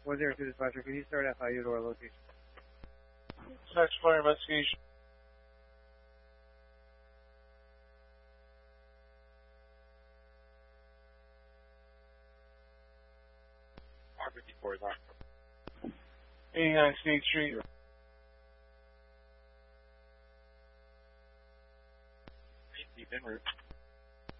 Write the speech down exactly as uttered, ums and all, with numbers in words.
one zero two dispatcher, can you start at High Eudora location? Next fire investigation. R fifty-four is on. eighty-nine State Street. Deep en route.